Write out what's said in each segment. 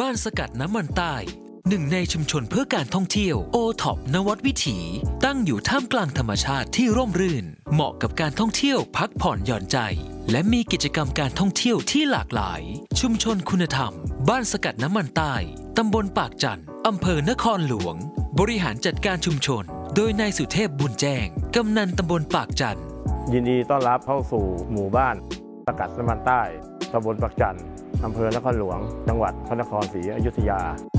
บ้านสกัดน้ำมันใต้หนึ่งในชุมชนเพื่อการท่องเที่ยวโอท็อปนวัดวิถีตั้งอยู่ท่ามกลางธรรมชาติที่ร่มรื่นเหมาะกับการท่องเที่ยวพักผ่อนหย่อนใจและมีกิจกรรมการท่องเที่ยวที่หลากหลายชุมชนคุณธรรมบ้านสกัดน้ำมันใต้ตำบลปากจันทร์อำเภอนครหลวงบริหารจัดการชุมชนโดยนายสุเทพบุญแจ้งกำนันตำบลปากจันทร์ยินดีต้อนรับเข้าสู่หมู่บ้านสกัดน้ำมันใต้ตำบลปากจันทร์อำเภอนครหลวงจังหวัดพระนครศรีอยุธยา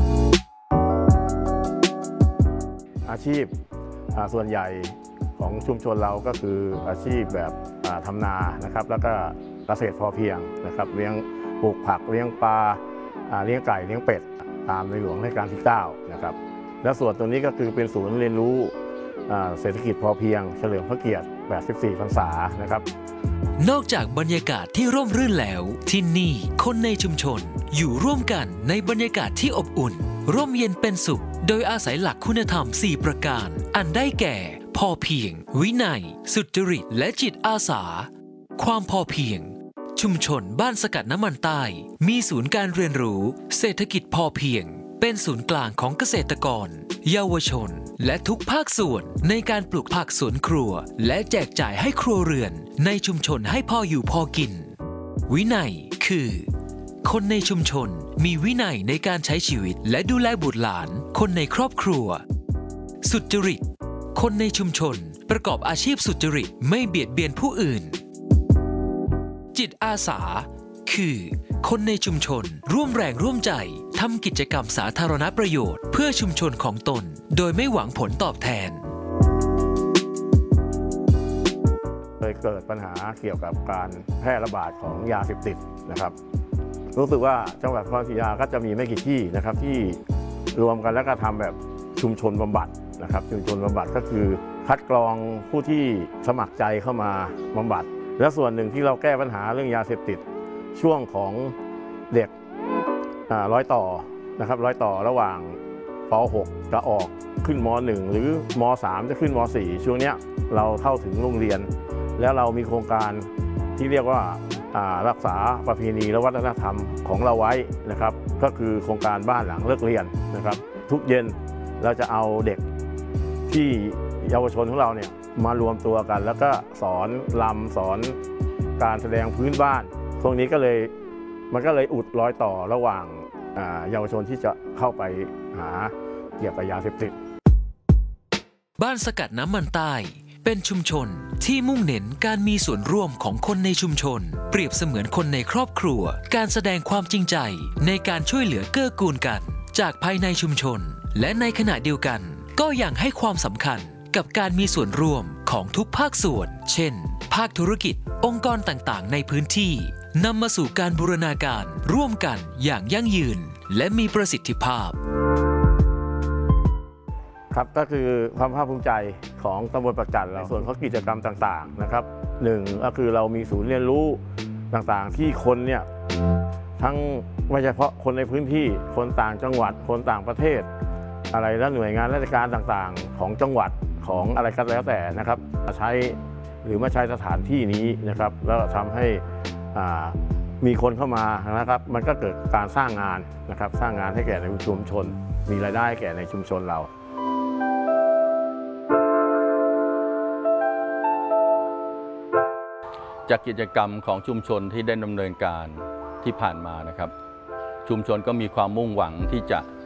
อาชีพส่วนใหญ่ของชุมชนเราก็คืออาชีพแบบทำนานะครับแล้วก็เกษตรพอเพียงนะครับเลี้ยงปลูกผักเลี้ยงปลาเลี้ยงไก่เลี้ยงเป็ดตามในหลวงรัชกาลที่9นะครับและส่วนตรงนี้ก็คือเป็นศูนย์เรียนรู้เศรษฐกิจพอเพียงเฉลิมพระเกียรติ84 พรรษานะครับนอกจากบรรยากาศที่ร่มรื่นแล้วที่นี่คนในชุมชนอยู่ร่วมกันในบรรยากาศที่อบอุ่นร่มเย็นเป็นสุขโดยอาศัยหลักคุณธรรม4ประการอันได้แก่พอเพียงวินัยสุจริตและจิตอาสาความพอเพียงชุมชนบ้านสกัดน้ำมันใต้มีศูนย์การเรียนรู้เศรษฐกิจพอเพียงเป็นศูนย์กลางของเกษตรกรเยาวชนและทุกภาคส่วนในการปลูกผักสวนครัวและแจกจ่ายให้ครัวเรือนในชุมชนให้พออยู่พอกินวินัยคือคนในชุมชนมีวินัยในการใช้ชีวิตและดูแลบุตรหลานคนในครอบครัวสุจริตคนในชุมชนประกอบอาชีพสุจริตไม่เบียดเบียนผู้อื่นจิตอาสาคือคนในชุมชนร่วมแรงร่วมใจทำกิจกรรมสาธารณประโยชน์เพื่อชุมชนของตนโดยไม่หวังผลตอบแทนเคยเกิดปัญหาเกี่ยวกับการแพร่ระบาดของยาเสพติดนะครับรู้สึกว่าจังหวัดนครศรีอยุธยาก็จะมีไม่กี่ที่นะครับที่รวมกันแล้วก็ทำแบบชุมชนบำบัดนะครับชุมชนบำบัดก็คือคัดกรองผู้ที่สมัครใจเข้ามาบำบัดและส่วนหนึ่งที่เราแก้ปัญหาเรื่องยาเสพติดช่วงของเด็กร้อยต่อนะครับร้อยต่อระหว่างป .6 จะออกขึ้นม .1 หรือม .3 จะขึ้นม .4 ช่วงนี้เราเข้าถึงโรงเรียนแล้วเรามีโครงการที่เรียกว่ารักษาประเพณีและวัฒนธรรมของเราไว้นะครับก็คือโครงการบ้านหลังเลิกเรียนนะครับทุกเย็นเราจะเอาเด็กที่เยาวชนของเราเนี่ยมารวมตัวกันแล้วก็สอนรำสอนการแสดงพื้นบ้านตรงนี้มันก็เลยอุดรอยต่อระหว่างเยาวชนที่จะเข้าไปหาเกี่ยวกับยาเสพติดบ้านสกัดน้ำมันใต้เป็นชุมชนที่มุ่งเน้นการมีส่วนร่วมของคนในชุมชนเปรียบเสมือนคนในครอบครัวการแสดงความจริงใจในการช่วยเหลือเกื้อกูลกันจากภายในชุมชนและในขณะเดียวกันก็ยังให้ความสำคัญกับการมีส่วนร่วมของทุกภาคส่วนเช่นภาคธุรกิจองค์กรต่างๆในพื้นที่นำมาสู่การบูรณาการร่วมกันอย่างยั่งยืนและมีประสิทธิภาพครับก็คือความภาคภูมิใจของตำบลปากจันทร์เราส่วนของกิจกรรมต่างๆนะครับหนึ่งก็คือเรามีศูนย์เรียนรู้ต่างๆที่คนเนี่ยทั้งไม่เฉพาะคนในพื้นที่คนต่างจังหวัดคนต่างประเทศอะไรและหน่วยงานราชการต่างๆของจังหวัดของอะไรก็แล้วแต่นะครับมาใช้หรือมาใช้สถานที่นี้นะครับแล้วทำให้มีคนเข้ามานะครับมันก็เกิดการสร้างงานนะครับสร้างงานให้แก่ในชุมชนมีรายได้ให้แก่ในชุมชนเราจากกิจกรรมของชุมชนที่ได้ดำเนินการที่ผ่านมานะครับชุมชนก็มีความมุ่งหวังที่จะ